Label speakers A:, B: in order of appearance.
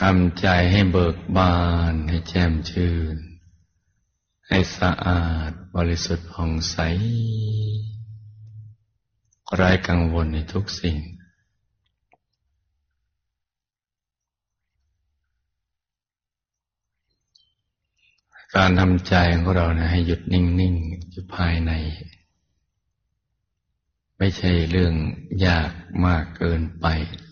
A: ำใจให้เบิกบานให้แจ่มชื่นให้สะอาดบริสุทธิ์ผ่องใสไร้กังวลในทุกสิ่งการทำใจของเรานะให้หยุดนิ่งๆอยู่ภายในไม่ใช่เรื่องยากมากเกินไป